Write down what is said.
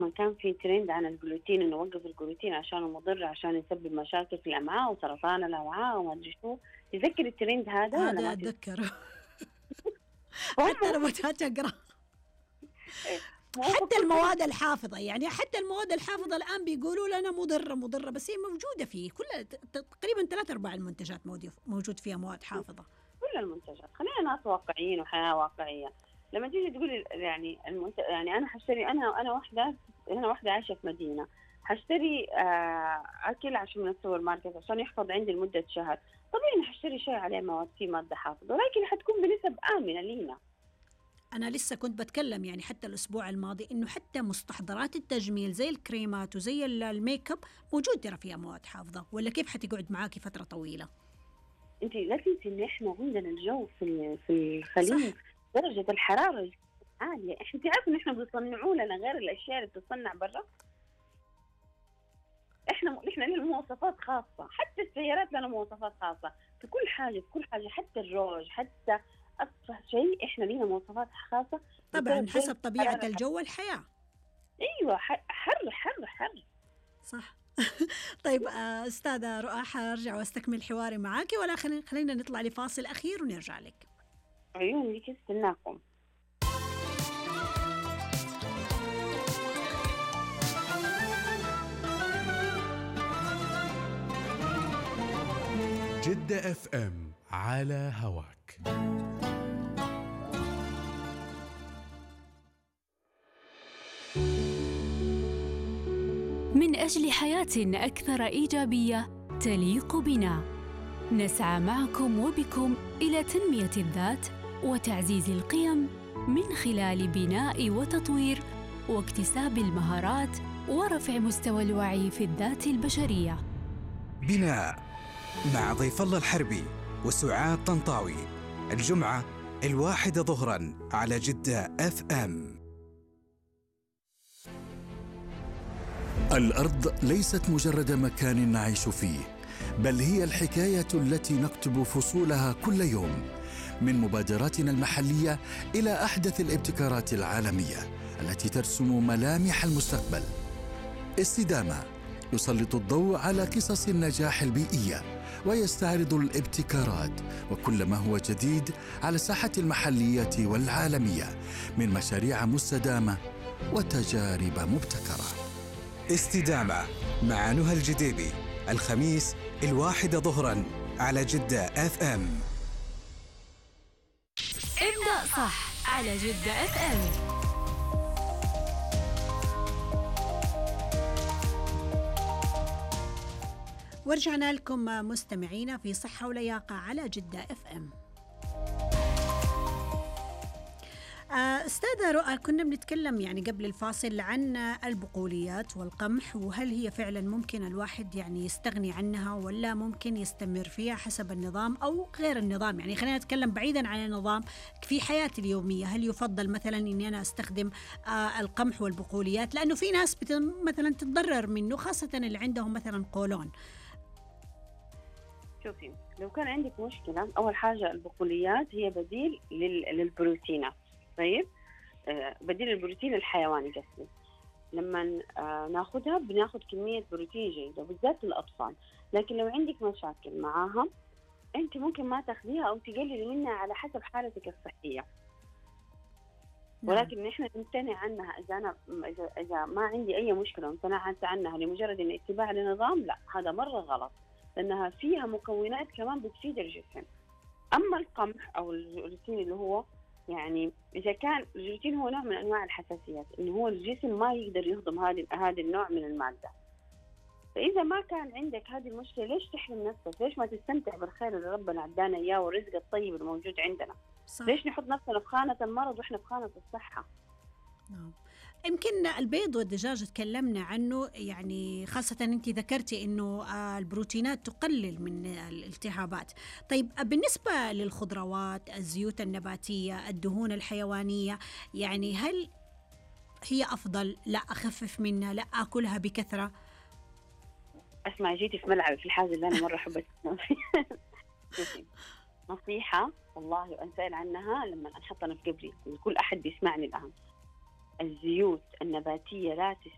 كان في ترند عن الجلوتين، إنه وقف الجلوتين عشانه مضر، عشان يسبب مشاكل في الأمعاء وسرطان الأمعاء وما أدري شو. تذكر الترند هذا ولا هذا ما تذكر؟ أتذكره. هم حتى لما بدأت أقرأ مو حتى بكل حاجة. المواد الحافظة، يعني حتى المواد الحافظة الآن بيقولوا لنا مضرة، بس هي موجودة فيه كل تقريبا 3/4 المنتجات موجود فيها مواد حافظة. كل المنتجات، خلينا ناس واقعيين وحياة واقعية. لما تيجي تقولي يعني يعني أنا حشتري، أنا واحدة عايشة في مدينة، حشتري أكل عشان من السوبر ماركت عشان يحفظ عندي لمدة شهر. طبيعي حشتري شيء عليه مواد، فيه مادة حافظة، ولكن حتكون بنسب آمنة لينا. أنا لسه كنت بتكلم يعني حتى الأسبوع الماضي إنه حتى مستحضرات التجميل زي الكريمات وزي الميك اب موجود ترى فيها مواد حافظة، ولا كيف حتقعد معاكي فترة طويلة؟ أنت لا تنسي إن إحنا عندنا الجو في الخليج صح. درجة الحرارة عالية. أنت عارفة إن إحنا بيصنعوا لنا غير الأشياء اللي بتصنع برا. احنا لنا مواصفات خاصه، حتى السيارات لنا مواصفات خاصه في كل حاجه، حتى الروج، حتى ابسط شيء احنا لنا مواصفات خاصه طبعا بسبب حسب درجة طبيعة الحرارة. الجو والحياة. ايوه، حر حر حر. صح. طيب أستاذة رؤى، حارجع واستكمل حواري معاكي، ولا خلينا نطلع لفاصل أخير ونرجع لك. عيوني لك، استناكم. جدة اف ام على هواك. من أجل حياة أكثر إيجابية تليق بنا، نسعى معكم وبكم إلى تنمية الذات وتعزيز القيم من خلال بناء وتطوير واكتساب المهارات ورفع مستوى الوعي في الذات البشرية. بناء مع ضيف الله الحربي وسعاد طنطاوي، الجمعة 1 ظهراً على جدة اف ام. الأرض ليست مجرد مكان نعيش فيه، بل هي الحكاية التي نكتب فصولها كل يوم، من مبادراتنا المحلية إلى أحدث الابتكارات العالمية التي ترسم ملامح المستقبل. استدامة يسلط الضوء على قصص النجاح البيئية ويستعرض الابتكارات وكل ما هو جديد على الساحة المحلية والعالمية من مشاريع مستدامة وتجارب مبتكرة. استدامة مع نهى الجديبي، الخميس 1 ظهراً على جدة اف ام. ابدأ صح على جدة اف ام. ورجعنا لكم مستمعينا في صحة ولياقة على جدة اف ام. أستاذة رؤى، كنا بنتكلم يعني قبل الفاصل عن البقوليات والقمح، وهل هي فعلا ممكن الواحد يعني يستغني عنها ولا ممكن يستمر فيها حسب النظام أو غير النظام؟ يعني خلينا نتكلم بعيدا عن النظام في حياتي اليومية، هل يفضل مثلا إني أنا أستخدم القمح والبقوليات؟ لأنه في ناس مثلا تتضرر منه، خاصة اللي عندهم مثلا قولون. شوفي، لو كان عندك مشكلة، أول حاجة البقوليات هي بديل للبروتينات. طيب، بديل البروتين الحيواني قصدي. لما ناخدها بناخد كمية بروتين جيدة بالذات للأطفال. لكن لو عندك مشاكل معاها، أنت ممكن ما تاخديها أو تقللي منها على حسب حالتك الصحية. ولكن نحن نمتنع عنها إذا ما عندي أي مشكلة وامتنعت عنها لمجرد إن اتباع لنظام، لا، هذا مرة غلط، لأنها فيها مكونات كمان بتفيد الجسم. أما القمح أو الجلوتين اللي هو يعني إذا كان الجلوتين هو نوع من أنواع الحساسيات، إنه هو الجسم ما يقدر يهضم هذا النوع من المادة. فإذا ما كان عندك هذه المشكلة، ليش تحرم نفسك؟ ليش ما تستمتع بالخير اللي ربنا عدانا إياه والرزق الطيب الموجود عندنا؟ صح. ليش نحط نفسنا في خانة المرض وإحنا في خانة الصحة؟ نعم. يمكن البيض والدجاج تكلمنا عنه، يعني خاصة أنت ذكرتي أنه البروتينات تقلل من الالتهابات. طيب بالنسبة للخضروات، الزيوت النباتية، الدهون الحيوانية، يعني هل هي أفضل؟ لا أخفف منها، لا أكلها بكثرة؟ أسمع، جيتي في ملعب في الحاجة اللي أنا مرة حبيت نصيحة والله وأنسأل عنها لما أنحط أنا في قبري، وكل أحد بيسمعني الآن. الزيوت النباتية لا